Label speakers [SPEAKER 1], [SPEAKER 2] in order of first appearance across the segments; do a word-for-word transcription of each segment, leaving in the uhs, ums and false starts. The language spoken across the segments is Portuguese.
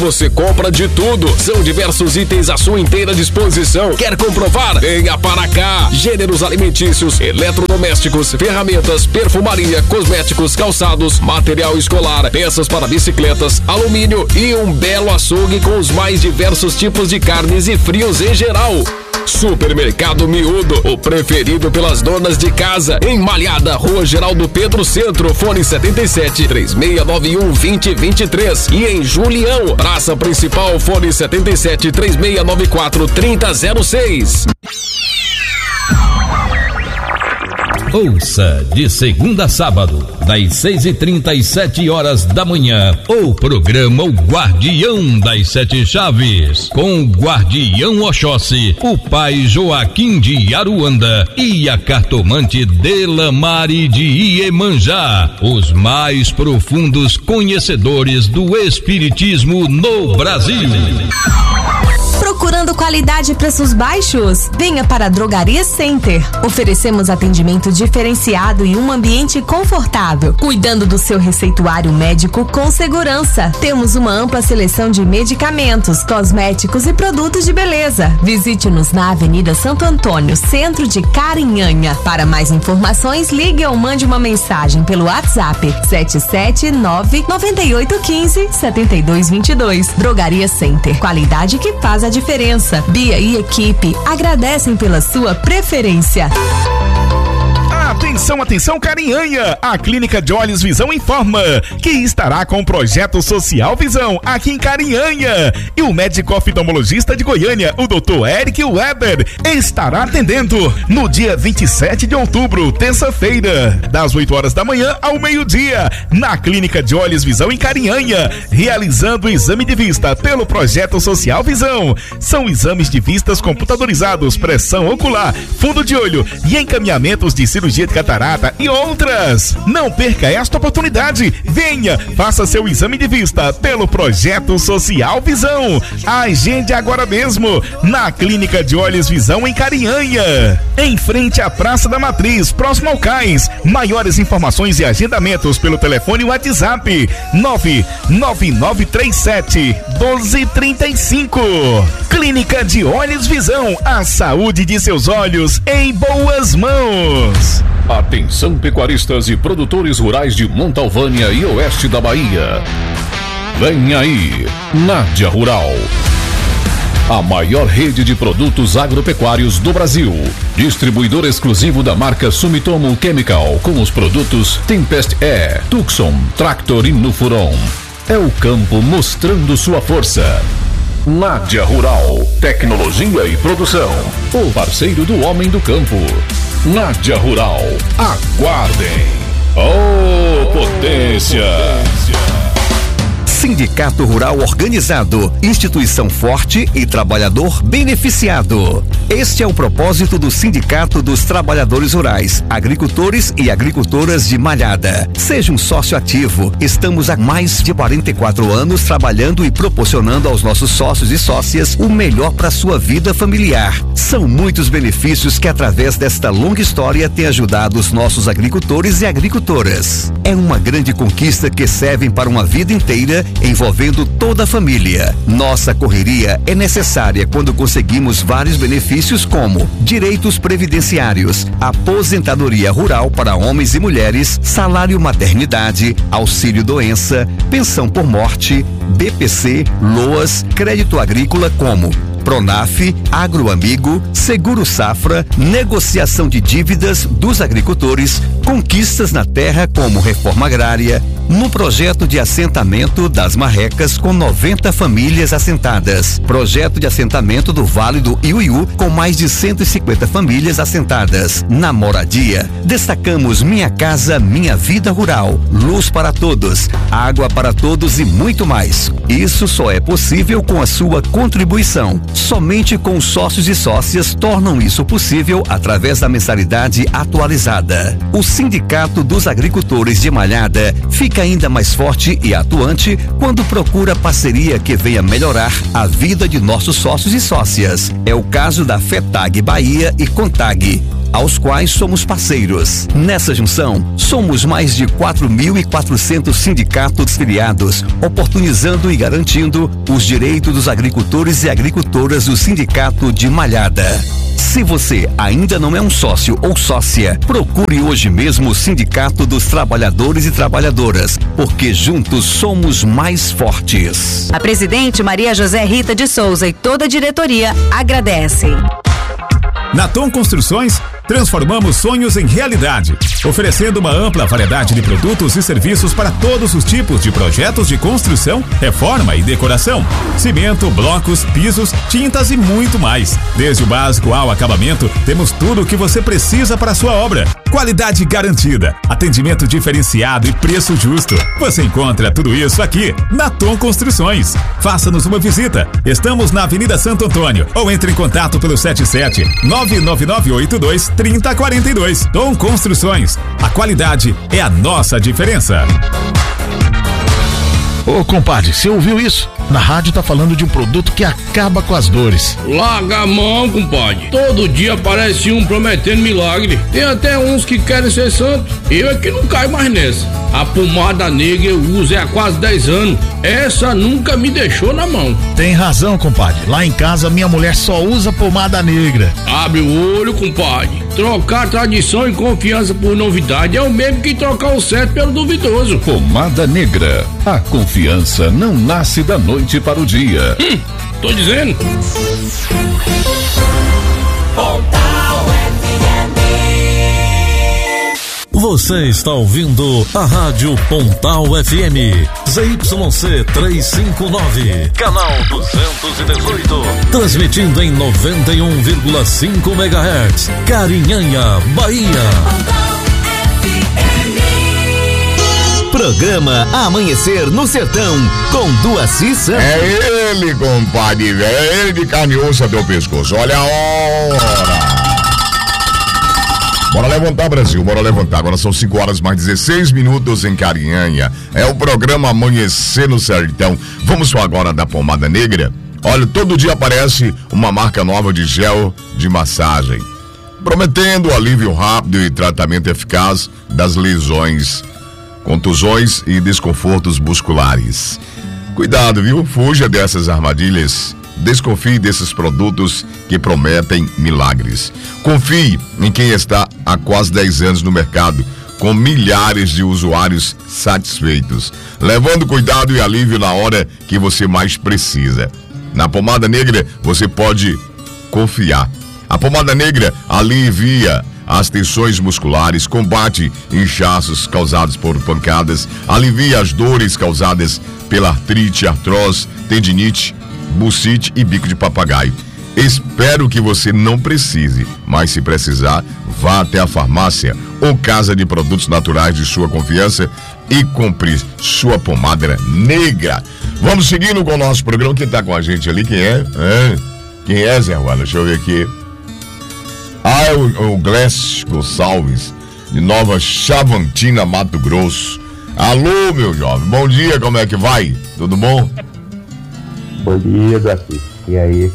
[SPEAKER 1] você compra de tudo. São diversos itens à sua inteira disposição. Quer comprovar? Venha para cá. Gêneros alimentícios, eletrodomésticos, ferramentas, perfumaria, cosméticos, calçados, material escolar, peças para bicicletas, alumínio e um belo açougue com os mais diversos tipos de carnes e frios em geral. Supermercado Miúdo, o preferido pelas donas de casa, em Malhada, Rua Geraldo Pedro Centro, fone setenta e sete, três seis nove um, dois zero dois três, e em Julião, Praça Principal, fone setenta e sete, três seis nove quatro, três zero zero seis.
[SPEAKER 2] Ouça de segunda a sábado, das seis e trinta e sete horas da manhã, o programa O Guardião das Sete Chaves, com o Guardião Oxóssi, o pai Joaquim de Aruanda e a cartomante Delamare de Iemanjá, os mais profundos conhecedores do espiritismo no Brasil.
[SPEAKER 3] Procurando qualidade e preços baixos? Venha para a Drogaria Center. Oferecemos atendimento diferenciado e um ambiente confortável, cuidando do seu receituário médico com segurança. Temos uma ampla seleção de medicamentos, cosméticos e produtos de beleza. Visite-nos na Avenida Santo Antônio, centro de Carinhanha. Para mais informações, ligue ou mande uma mensagem pelo WhatsApp sete sete nove, nove oito um cinco, sete dois dois dois. Drogaria Center. Qualidade que faz a diferença. Bia e equipe agradecem pela sua preferência.
[SPEAKER 4] Atenção, atenção, Carinhanha! A Clínica de Olhos Visão informa que estará com o projeto Social Visão aqui em Carinhanha. E o médico oftalmologista de Goiânia, o doutor Eric Weber, estará atendendo no dia vinte e sete de outubro, terça-feira, das oito horas da manhã ao meio-dia, na Clínica de Olhos Visão em Carinhanha, realizando o exame de vista pelo projeto Social Visão. São exames de vistas computadorizados, pressão ocular, fundo de olho e encaminhamentos de cirurgia de catarata e outras. Não perca esta oportunidade. Venha, faça seu exame de vista pelo projeto Social Visão. Agende agora mesmo na Clínica de Olhos Visão em Carinhanha, em frente à Praça da Matriz, próximo ao Cais. Maiores informações e agendamentos pelo telefone WhatsApp nove nove nove três sete, um dois três cinco. Clínica de Olhos Visão, a saúde de seus olhos em boas mãos.
[SPEAKER 1] Atenção, pecuaristas e produtores rurais de Montalvânia e oeste da Bahia. Vem aí, Nádia Rural. A maior rede de produtos agropecuários do Brasil. Distribuidor exclusivo da marca Sumitomo Chemical, com os produtos Tempest E, Tucson, Tractor e Nufuron. É o campo mostrando sua força. Nádia Rural, tecnologia e produção. O parceiro do homem do campo. Nádia Rural, aguardem. Oh, potência!
[SPEAKER 5] Sindicato Rural Organizado, instituição forte e trabalhador beneficiado. Este é o propósito do Sindicato dos Trabalhadores Rurais, Agricultores e Agricultoras de Malhada. Seja um sócio ativo. Estamos há mais de quarenta e quatro anos trabalhando e proporcionando aos nossos sócios e sócias o melhor para sua vida familiar. São muitos benefícios que, através desta longa história, têm ajudado os nossos agricultores e agricultoras. É uma grande conquista que servem para uma vida inteira, envolvendo toda a família. Nossa correria é necessária quando conseguimos vários benefícios como direitos previdenciários, aposentadoria rural para homens e mulheres, salário maternidade, auxílio doença, pensão por morte, B P C, LOAS, crédito agrícola como Pronaf, Agroamigo, Seguro Safra, negociação de dívidas dos agricultores, conquistas na terra como reforma agrária, no projeto de assentamento das Marrecas com noventa famílias assentadas, projeto de assentamento do Vale do Iuiú com mais de cento e cinquenta famílias assentadas. Na moradia, destacamos Minha Casa Minha Vida Rural, luz para todos, água para todos e muito mais. Isso só é possível com a sua contribuição. Somente com os sócios e sócias tornam isso possível através da mensalidade atualizada. O Sindicato dos Agricultores de Malhada fica ainda mais forte e atuante quando procura parceria que venha melhorar a vida de nossos sócios e sócias. É o caso da FETAG Bahia e CONTAG. aos quais somos parceiros. Nessa junção, somos mais de quatro mil e quatrocentos sindicatos filiados, oportunizando e garantindo os direitos dos agricultores e agricultoras do Sindicato de Malhada. Se você ainda não é um sócio ou sócia, procure hoje mesmo o Sindicato dos Trabalhadores e Trabalhadoras, porque juntos somos mais fortes.
[SPEAKER 6] A presidente Maria José Rita de Souza e toda a diretoria agradecem.
[SPEAKER 7] Na Tom Construções, transformamos sonhos em realidade, oferecendo uma ampla variedade de produtos e serviços para todos os tipos de projetos de construção, reforma e decoração. Cimento, blocos, pisos, tintas e muito mais. Desde o básico ao acabamento, temos tudo o que você precisa para a sua obra. Qualidade garantida, atendimento diferenciado e preço justo. Você encontra tudo isso aqui na Tom Construções. Faça-nos uma visita. Estamos na Avenida Santo Antônio ou entre em contato pelo sete sete nove nove nove oito dois três zero quatro dois. Tom Construções. A qualidade é a nossa diferença.
[SPEAKER 8] Ô, compadre, você ouviu isso? Na rádio tá falando de um produto que acaba com as dores.
[SPEAKER 9] Larga a mão, compadre. Todo dia aparece um prometendo milagre. Tem até uns que querem ser santo. Eu é que não caio mais nessa. A pomada negra eu uso há quase dez anos. Essa nunca me deixou na mão.
[SPEAKER 8] Tem razão, compadre. Lá em casa minha mulher só usa pomada negra.
[SPEAKER 9] Abre o olho, compadre. Trocar tradição e confiança por novidade é o mesmo que trocar o certo pelo duvidoso.
[SPEAKER 1] Pomada negra. A confiança não nasce da noite para o dia.
[SPEAKER 9] Hum, tô dizendo.
[SPEAKER 2] Você está ouvindo a Rádio Pontal F M, Z Y C trezentos e cinquenta e nove, canal duzentos e dezoito, transmitindo em noventa e um vírgula cinco megahertz, Carinhanha, Bahia.
[SPEAKER 5] Programa Amanhecer no Sertão, com Duaci Santos.
[SPEAKER 10] É ele, compadre, é ele de carne e osso até o pescoço. Olha a hora. Bora levantar, Brasil, bora levantar. Agora são cinco horas mais dezesseis minutos em Carinhanha. É o programa Amanhecer no Sertão. Vamos falar agora da pomada negra. Olha, todo dia aparece uma marca nova de gel de massagem, prometendo alívio rápido e tratamento eficaz das lesões, contusões e desconfortos musculares. Cuidado, viu? Fuja dessas armadilhas. Desconfie desses produtos que prometem milagres. Confie em quem está há quase dez anos no mercado, com milhares de usuários satisfeitos, levando cuidado e alívio na hora que você mais precisa. Na pomada negra você pode confiar. A pomada negra alivia as tensões musculares, combate inchaços causados por pancadas, alivia as dores causadas pela artrite, artrose, tendinite, bucite e bico de papagaio. Espero que você não precise, mas se precisar, vá até a farmácia ou casa de produtos naturais de sua confiança e compre sua pomada negra. Vamos seguindo com o nosso programa. Quem tá com a gente ali, quem é? é? Quem é, Zé Ruela? Deixa eu ver aqui. Ah, é o, o Glécio Gonçalves, de Nova Chavantina, Mato Grosso. Alô, meu jovem, bom dia, como é que vai? Tudo bom?
[SPEAKER 11] Bom dia, Duaci. E aí?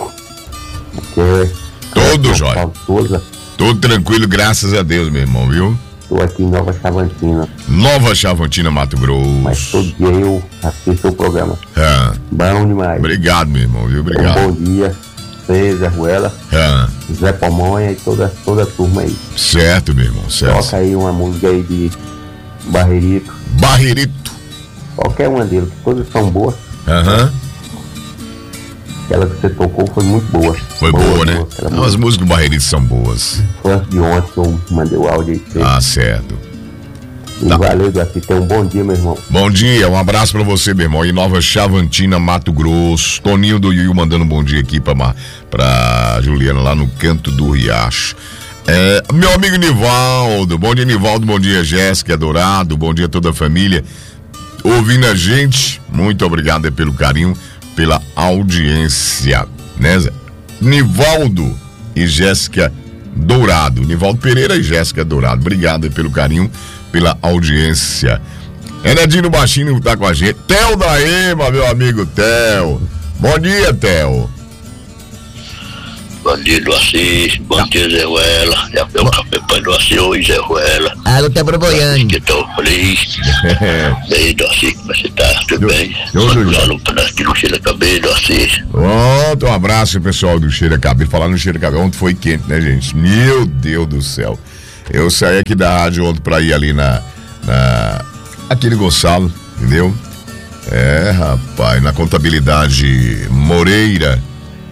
[SPEAKER 11] É,
[SPEAKER 10] Tudo jóia. Tudo tranquilo, graças a Deus, meu irmão, viu?
[SPEAKER 11] Estou aqui em Nova Chavantina.
[SPEAKER 10] Nova Chavantina, Mato Grosso.
[SPEAKER 11] Mas todo dia eu assisto o programa.
[SPEAKER 10] Ah.
[SPEAKER 11] Bom demais.
[SPEAKER 10] Obrigado, meu irmão, viu? Obrigado.
[SPEAKER 11] Um bom dia. Você, Zé Ruela,
[SPEAKER 10] ah.
[SPEAKER 11] Zé Pamonha e toda, toda a turma aí.
[SPEAKER 10] Certo, meu irmão, certo.
[SPEAKER 11] Toca aí uma música aí de Barreirito.
[SPEAKER 10] Barreirito.
[SPEAKER 11] Qualquer uma deles, todas são boas.
[SPEAKER 10] Aham. Uhum.
[SPEAKER 11] Aquela que você tocou foi muito boa.
[SPEAKER 10] Foi boa, boa né? Boa, as músicas do Barreirito são boas.
[SPEAKER 11] Foi antes de ontem que eu mandei o áudio aí.
[SPEAKER 10] Ah, certo.
[SPEAKER 11] E tá. Valeu, Duaci. Tenha um bom dia, meu irmão.
[SPEAKER 10] Bom dia, um abraço pra você, meu irmão. Em Nova Chavantina, Mato Grosso. Toninho do Yu mandando um bom dia aqui pra, pra Juliana, lá no Canto do Riacho. É, meu amigo Nivaldo. Bom dia, Nivaldo. Bom dia, Jéssica Dourado. Bom dia a toda a família ouvindo a gente. Muito obrigado pelo carinho, pela audiência, né, Zé? Nivaldo e Jéssica Dourado. Nivaldo Pereira e Jéssica Dourado. Obrigado pelo carinho, pela audiência. Enedinho Baixinho tá com a gente. Theo da Ema, meu amigo Theo. Bom dia, Theo.
[SPEAKER 12] Bom dia do Assis, bom dia Zé Ruela. Já foi o café pai do Assis hoje, Zé Ruela.
[SPEAKER 13] Água tá borboiando.
[SPEAKER 12] Que tô feliz. Bem, do Assis, como você tá? Tudo bem?
[SPEAKER 10] Tudo
[SPEAKER 12] já. Um pedaço de Cheira Cabelo, do Assis.
[SPEAKER 10] Pronto, um abraço pessoal do Cheira Cabelo. Falar no Cheira Cabelo, ontem foi quente, né, gente? Meu Deus do céu. Eu saí aqui da rádio ontem pra ir ali na, na aquele Gonçalo, entendeu? É, rapaz, na Contabilidade Moreira.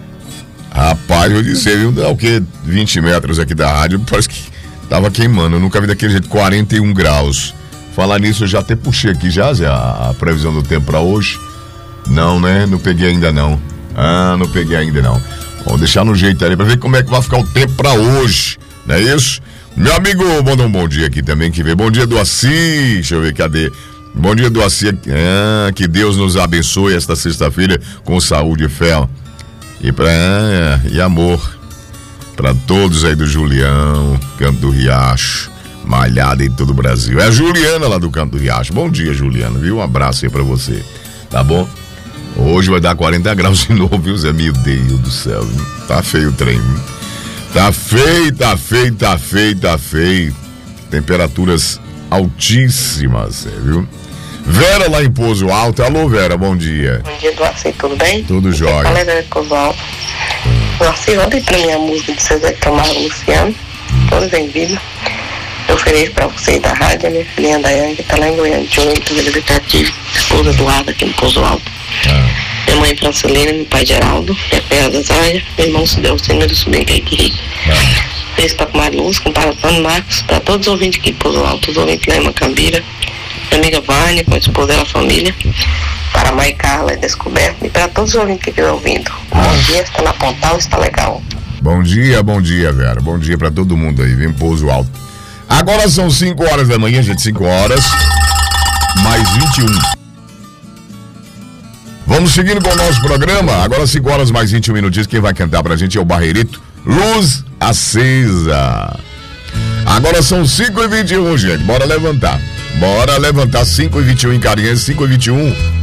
[SPEAKER 10] Rapaz, eu disse, viu, dá o quê? vinte metros aqui da rádio, parece que tava queimando. Eu nunca vi daquele jeito, quarenta e um graus. Falar nisso, eu já até puxei aqui já, Zé, a, a previsão do tempo pra hoje. Não, né? Não peguei ainda não. Ah, não peguei ainda não. Vamos deixar no jeito ali pra ver como é que vai ficar o tempo pra hoje. Não é isso? Meu amigo mandou um bom dia aqui também, que vê. Bom dia do Assis, deixa eu ver, cadê? Bom dia do Assis. Ah, que Deus nos abençoe esta sexta-feira com saúde e fé. E, pra, e amor para todos aí do Julião, Canto do Riacho, malhada em todo o Brasil. É a Juliana lá do Canto do Riacho. Bom dia, Juliana, viu? Um abraço aí pra você, tá bom? Hoje vai dar quarenta graus de novo, viu, Zé? Meu Deus do céu, viu? Tá feio o trem, viu? Tá feio, tá feio, tá feio, tá feio. Temperaturas altíssimas, viu? Vera lá em Pouso Alto. Alô, Vera, bom dia.
[SPEAKER 14] Bom dia, Duarci, tudo bem?
[SPEAKER 10] Tudo jóia.
[SPEAKER 14] Fala, Vera Pouso Alto. Duarci, ontem pra mim a música de César Camargo Luciano, todos em vida. Eu ofereço pra vocês da rádio, a minha filhinha Daiane, que tá lá em Goiânia, de oito, vegetativo, esposa Eduardo aqui no Pouso Alto. Ah. Minha mãe Francelina, meu pai Geraldo, minha perna da Zaya, meu irmão Sudelcino, meu sobrinho que é aqui. Ah. Beijo pra Comadre Luz, com Paratano Marcos, pra todos os ouvintes aqui de Pouso Alto, os ouvintes lá em Macambira. Minha amiga Vânia, com a esposa dela, a família, para a Mãe Carla, é Descoberto, e para todos os ouvintes que estão ouvindo. Bom dia, está na Pontal, está legal.
[SPEAKER 10] Bom dia, bom dia, Vera. Bom dia para todo mundo aí, vem Pouso Alto. Agora são cinco horas da manhã, gente, cinco horas, mais vinte e um. Vamos seguindo com o nosso programa. Agora cinco horas mais vinte e um minutinhos. Quem vai cantar pra gente é o Barreirito, Luz Acesa. Agora são cinco e vinte e um, gente. Bora levantar. Bora levantar. Cinco e vinte e um em Carinhas, cinco e vinte e um.